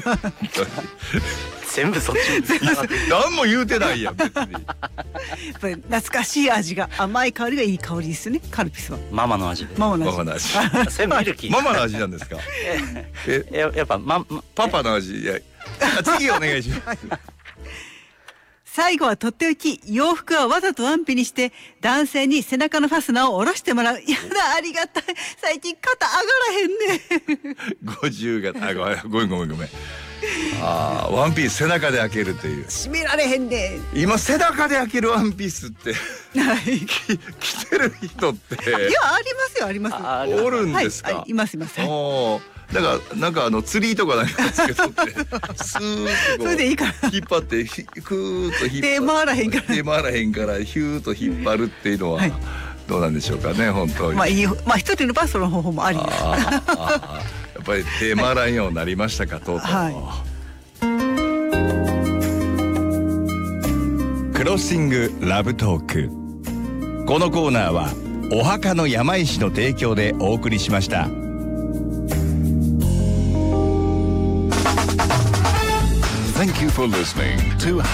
全部そっち何も言うてないやん別に。 やっぱり懐かしい味が、甘い香りがいい香りですね、カルピスは。 ママの味で。 ママの味。 ママの味。 それミルキー。 ママの味なんですか。 やっぱパパの味。いや、次お願いします。 最後はとっておき、洋服はわざとワンピにして男性に背中のファスナーを下ろしてもらう。やだ、ありがたい。最近肩上がらへんね。 50がごめん。ワンピース背中で開けるという。 閉められへんね。 今背中で開けるワンピースって着てる人って。 いや、ありますよ、あります。 おるんですか。 います。 だからなんか釣りとかなんかつけとってスーッとそれでいいから引っ張ってクーッと引っ張って手回らへんからヒューッと引っ張るっていうのはどうなんでしょうかね、本当に。 一人のバスの方法もありです。 やっぱり手回らんようになりましたか、とうとう。クロッシングラブトーク。このコーナーはお墓の山石の提供でお送りしました。 Thank you for listening to